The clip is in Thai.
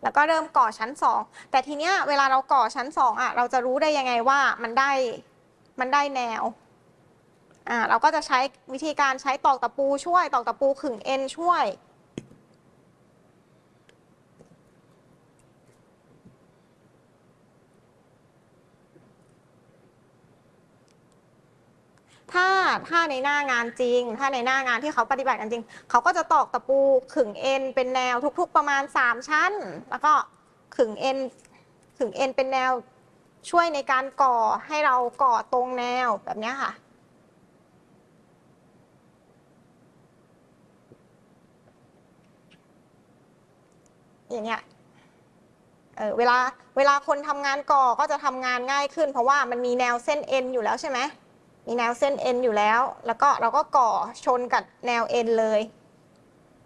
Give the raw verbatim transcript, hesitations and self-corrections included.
แล้วก็เริ่มก่อชั้นสองแต่ทีเนี้ยเวลาเราก่อชั้นสองอ่ะเราจะรู้ได้ยังไงว่ามันได้มันได้แนวอ่าเราก็จะใช้วิธีการใช้ตอกตะปูช่วยตอกตะปูขึงเอ็นช่วยถ้าถ้าในหน้างานจริงถ้าในหน้างานที่เขาปฏิบัติกันจริงเขาก็จะตอกตะปูขึงเอ็นเป็นแนวทุกๆประมาณสามชั้นแล้วก็ขึงเอ็นขึงเอ็นเป็นแนวช่วยในการก่อให้เราก่อตรงแนวแบบนี้ค่ะอย่างเงี้ยเออเวลาเวลาคนทำงานก่อก็จะทำงานง่ายขึ้นเพราะว่ามันมีแนวเส้นเอ็นอยู่แล้วใช่ไหมมีแนวเส้นเอ็นอยู่แล้วแล้วก็เราก็ก่อชนกับแนวเอ็นเลย